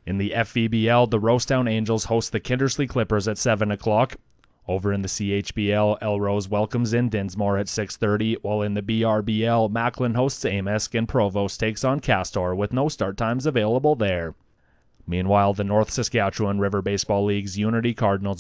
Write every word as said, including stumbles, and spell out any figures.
In the F V B L, the Rosedown Angels host the Kindersley Clippers at seven o'clock. Over in the C H B L, Elrose welcomes in Dinsmore at six thirty, while in the B R B L, Macklin hosts Amos and Provost takes on Castor, with no start times available there. Meanwhile, the North Saskatchewan River Baseball League's Unity Cardinals